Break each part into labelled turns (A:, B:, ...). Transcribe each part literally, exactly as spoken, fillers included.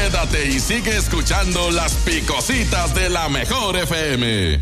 A: quédate y sigue escuchando las picositas de la mejor F M.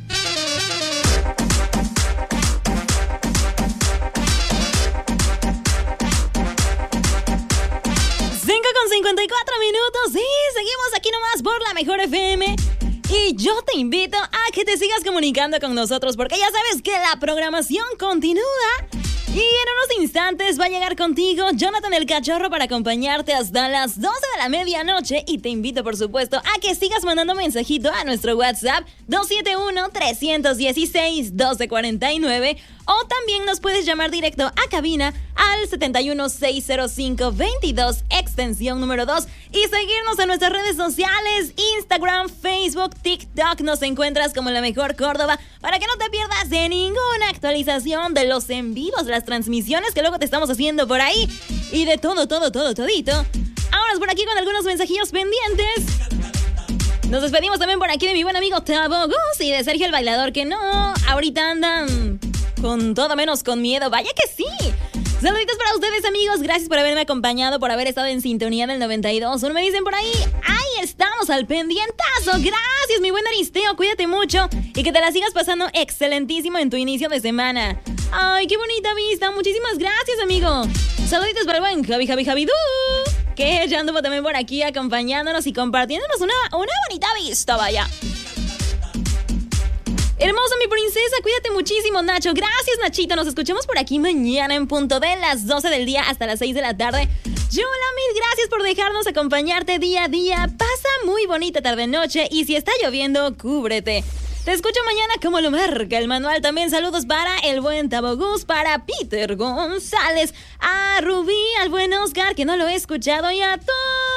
B: cinco con cincuenta y cuatro minutos y seguimos aquí nomás por la mejor F M. Y yo te invito a que te sigas comunicando con nosotros porque ya sabes que la programación continúa. Y en unos instantes va a llegar contigo Jonathan el Cachorro para acompañarte hasta las doce de la medianoche. Y te invito, por supuesto, a que sigas mandando mensajito a nuestro WhatsApp dos siete uno, tres uno seis, uno dos cuatro nueve. O también nos puedes llamar directo a cabina al siete uno seis cero cinco veintidós, extensión número dos. Y seguirnos en nuestras redes sociales, Instagram, Facebook, TikTok. Nos encuentras como La Mejor Córdoba para que no te pierdas de ninguna actualización de los en vivos, de las transmisiones que luego te estamos haciendo por ahí. Y de todo, todo, todo, todito. Vámonos por aquí con algunos mensajillos pendientes. Nos despedimos también por aquí de mi buen amigo Tabo Gus y de Sergio el Bailador, que no, ahorita andan con todo menos con miedo. ¡Vaya que sí! Saluditos para ustedes, amigos. Gracias por haberme acompañado, por haber estado en sintonía del noventa y dos. Uno me dicen por ahí, ¡ahí estamos al pendientazo! Gracias, mi buen Aristeo. Cuídate mucho y que te la sigas pasando excelentísimo en tu inicio de semana. ¡Ay, qué bonita vista! Muchísimas gracias, amigo. Saluditos para el buen Javi, Javi, Javi, du, que ya anduvo también por aquí acompañándonos y compartiéndonos una, una bonita vista, vaya. Hermosa mi princesa, cuídate muchísimo, Nacho. Gracias, Nachito. Nos escuchamos por aquí mañana en punto de las doce del día hasta las seis de la tarde. Yola, mil gracias por dejarnos acompañarte día a día. Pasa muy bonita tarde-noche y si está lloviendo, cúbrete. Te escucho mañana como lo marca el manual. También saludos para el buen Tabogus, para Peter González, a Rubí, al buen Oscar, que no lo he escuchado, y a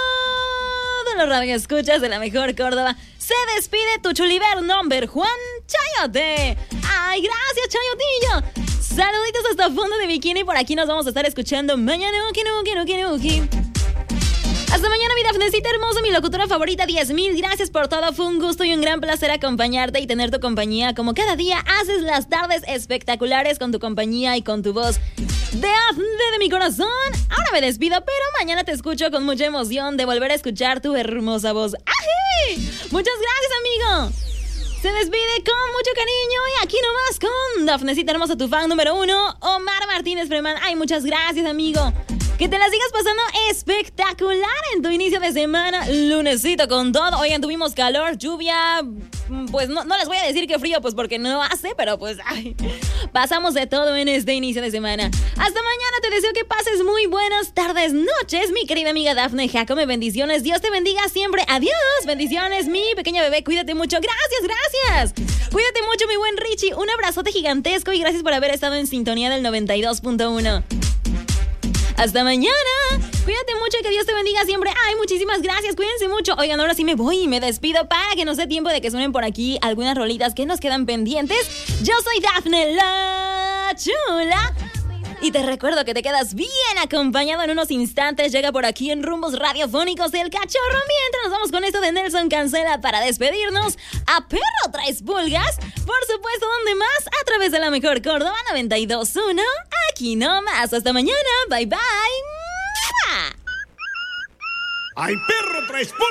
B: todos los radioescuchas de La Mejor Córdoba. Se despide tu chuliver number Juan Chayote. Ay, gracias, Chayotillo. Saluditos hasta fondo de bikini. Por aquí nos vamos a estar escuchando mañana. Nuki, nuki, nuki, nuki. Hasta mañana, mi Dafnecita hermosa, mi locutora favorita. Diez mil gracias por todo. Fue un gusto y un gran placer acompañarte y tener tu compañía. Como cada día haces las tardes espectaculares con tu compañía y con tu voz. Dafne de mi corazón. Ahora me despido, pero mañana te escucho con mucha emoción de volver a escuchar tu hermosa voz. ¡Ají! Muchas gracias, amigo. Se despide con mucho cariño y aquí nomás con Dafnecita hermosa, tu fan número uno, Omar Martínez Freman. Ay, muchas gracias, amigo. Que te la sigas pasando espectacular en tu inicio de semana. Lunesito con todo. Oigan, tuvimos calor, lluvia. Pues no, no les voy a decir que frío, pues porque no hace, pero pues ay, pasamos de todo en este inicio de semana. Hasta mañana, te deseo que pases muy buenas tardes, noches, mi querida amiga Dafne Jacome. Bendiciones, Dios te bendiga siempre. Adiós, bendiciones, mi pequeña bebé. Cuídate mucho, gracias, gracias. Cuídate mucho, mi buen Richie. Un abrazote gigantesco y gracias por haber estado en sintonía del noventa y dos punto uno. Hasta mañana. Cuídate mucho y que Dios te bendiga siempre. Ay, muchísimas gracias. Cuídense mucho. Oigan, ahora sí me voy y me despido para que nos dé tiempo de que suenen por aquí algunas rolitas que nos quedan pendientes. Yo soy Dafne la Chula. Y te recuerdo que te quedas bien acompañado en unos instantes. Llega por aquí en Rumbos Radiofónicos El Cachorro. Mientras nos vamos con esto de Nelson Cancela para despedirnos. A Perro Traes Pulgas. Por supuesto, ¿dónde más? A través de La Mejor Córdoba noventa y dos punto uno. Aquí nomás. Hasta mañana. Bye, bye.
C: ¡Ay, Perro Traes Pulgas!